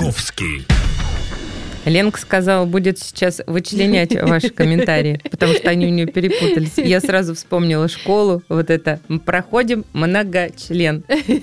Маяковский. Ленка сказала, будет сейчас вычленять ваши комментарии, потому что они у нее перепутались. Я сразу вспомнила школу, вот это «проходим многочлен».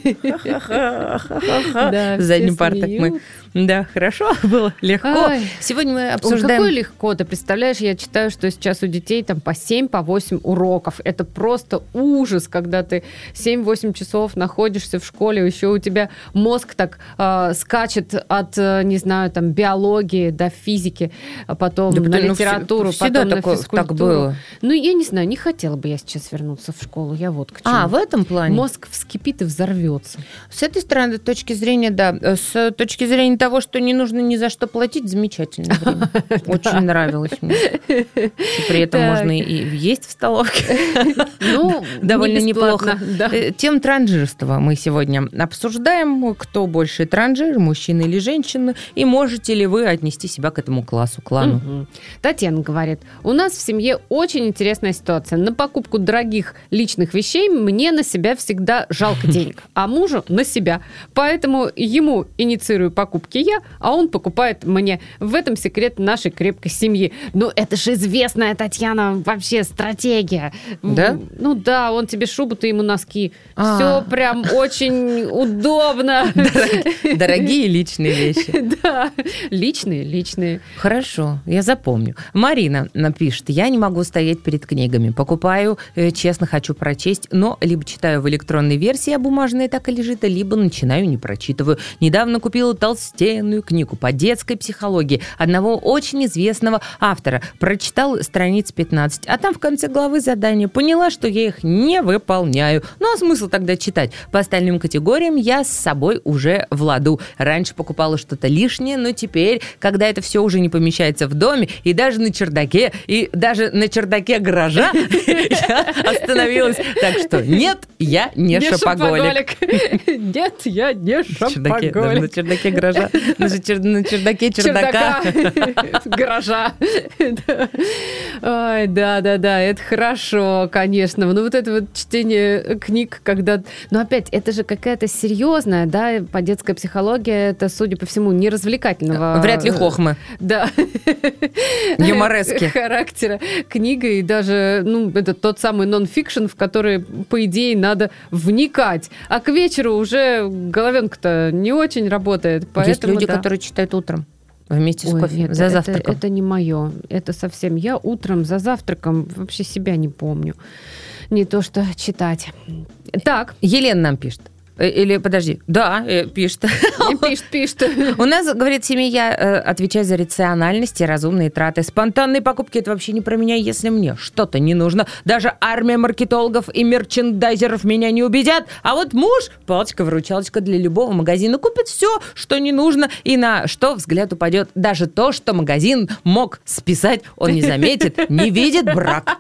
Задний парток мы. Да, хорошо было, легко. Ай. Сегодня мы обсуждаем... Какое легко, ты представляешь, я читаю, что сейчас у детей там по 7, по 8 уроков. Это просто ужас, когда ты 7-8 часов находишься в школе, еще у тебя мозг так скачет от, не знаю, там, биологии до физики, а потом на литературу, потом на физкультуру. Так было. Ну, я не знаю, не хотела бы я сейчас вернуться в школу, я вот к чему. В этом плане? Мозг вскипит и взорвется. С этой стороны, с точки зрения, да, с точки зрения того, что не нужно ни за что платить, замечательное время. Очень нравилось мне. При этом можно и есть в столовке. Ну, довольно неплохо. Да. Тему транжирства мы сегодня обсуждаем. Кто больше транжир, мужчина или женщина? И можете ли вы отнести себя к этому клану? Угу. Татьяна говорит, у нас в семье очень интересная ситуация. На покупку дорогих личных вещей мне на себя всегда жалко денег, а мужу на себя. Поэтому ему инициирую покупки я, а он покупает мне. В этом секрет нашей крепкой семьи. Ну, это же известная, Татьяна, вообще стратегия. Да? Ну да, он тебе шубу, ты ему носки. Все прям очень удобно. Дорогие личные вещи. Да, личные. Хорошо, я запомню. Марина напишет, я не могу стоять перед книгами. Покупаю, честно хочу прочесть, но либо читаю в электронной версии, а бумажная так и лежит, либо начинаю, не прочитываю. Недавно купила толстенную книгу по детской психологии одного очень известного автора. Прочитал страниц 15, а там в конце главы задания. Поняла, что я их не выполняю. Ну, а смысл тогда читать? По остальным категориям я с собой уже в ладу. Раньше покупала что-то лишнее, но теперь, когда это все уже не помещается в доме, и даже на чердаке гаража, я остановилась. Так что нет, я не шопоголик. Нет, я не шопоголик. На чердаке гаража. На чердаке чердака. Гаража. Ой, да, это хорошо, конечно. Ну, вот это вот чтение книг, когда... Но опять, это же какая-то серьезная, да, по детской психологии, это, судя по всему, не развлекательного... Вряд ли хохмы. Да. Юморески. Характера книга, и даже, ну, это тот самый нон-фикшн, в который, по идее, надо вникать. А к вечеру уже головенка-то не очень работает, поэтому... Есть люди, которые читают утром. Вместе с кофе, нет, за завтраком. Это не мое. Это совсем я утром за завтраком вообще себя не помню. Не то что читать. Так. Елена нам пишет. Или, подожди, да, пишет. Пишет. У нас, говорит, семья отвечает за рациональность и разумные траты. Спонтанные покупки – это вообще не про меня, если мне что-то не нужно. Даже армия маркетологов и мерчендайзеров меня не убедят. А вот муж, палочка-выручалочка для любого магазина, купит все, что не нужно, и на что взгляд упадет. Даже то, что магазин мог списать, он не заметит, не видит брак.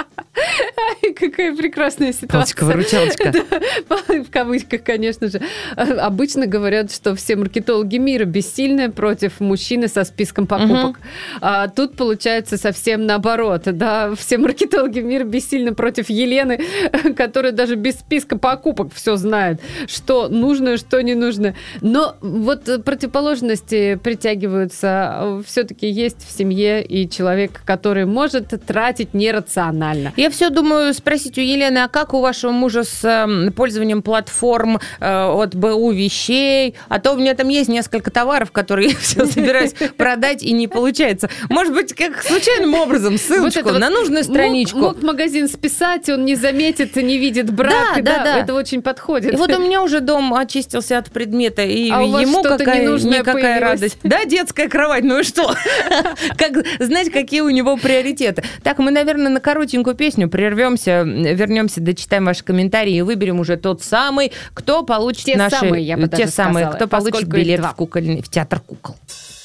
Какая прекрасная ситуация. Палочка-выручалочка. В кавычках, конечно же. Обычно говорят, что все маркетологи мира бессильны против мужчины со списком покупок. А тут получается совсем наоборот. Да? Все маркетологи мира бессильны против Елены, которая даже без списка покупок все знает, что нужно, что не нужно. Но вот противоположности притягиваются. Все-таки есть в семье и человек, который может тратить нерационально. Я все думаю спросить у Елены, а как у вашего мужа с пользованием платформ от БУ вещей? А то у меня там есть несколько товаров, которые я все собираюсь продать, и не получается. Может быть, как случайным образом ссылочку на нужную страничку. Мог магазин списать, он не заметит, не видит брак. Да. Это очень подходит. И вот у меня уже дом очистился от предмета, и ему никакая радость. Да, детская кровать, ну и что? Знать, какие у него приоритеты. Так, мы, наверное, на коротенькую песню прервемся, вернемся, дочитаем ваши комментарии и выберем уже тот самый, кто получит кто получит билет в театр кукол.